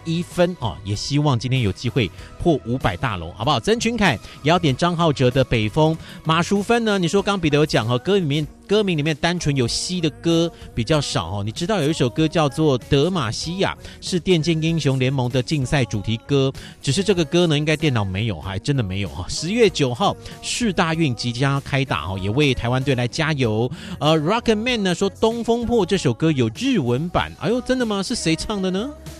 1分哦，也希望今天有机会破500大楼，好不好？曾群凯也要点张浩哲的《北风》。马淑芬呢？你说刚彼得有讲哈，歌名里面单纯有西的歌比较少哦。你知道有一首歌叫做《德玛西亚》，是电竞英雄联盟的竞赛主题歌，只是这个歌呢，应该电脑没有，还真的没有哈。10月9号世大运即将开打哦，也为台湾队来加油。Rocketman 呢说《东风破》这首歌有日文版，哎呦，真的吗？是谁唱的呢？